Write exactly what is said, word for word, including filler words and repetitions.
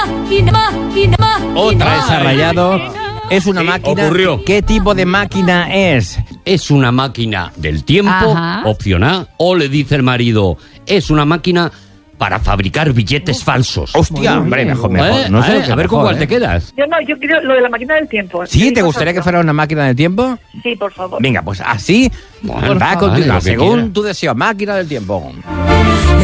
Otra vez ha rayado. Es una Sí, máquina. ocurrió. ¿Qué tipo de máquina es? Es una máquina del tiempo, Ajá. opción A, o le dice el marido, es una máquina para fabricar billetes falsos. Hostia, hombre, mejor, mejor. ¿Eh? No sé ¿Eh? lo que A ver con mejor, cuál te ¿eh? quedas. Yo no, yo quiero lo de la máquina del tiempo. ¿Sí? ¿Te Digo gustaría que vosotros. fuera una máquina del tiempo? Sí, por favor. Venga, pues así Bueno, va a vale, continuar, lo que según quiera. tu deseo. Máquina del tiempo.